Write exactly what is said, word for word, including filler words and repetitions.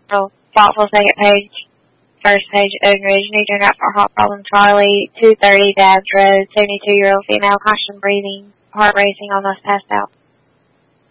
Oh, thoughtful second page. First page, Oden Ridge, New Turn out for Heart Problem Charlie, two thirty Dabbs Road, seventy-two-year-old female, caution breathing, heart racing, almost passed out.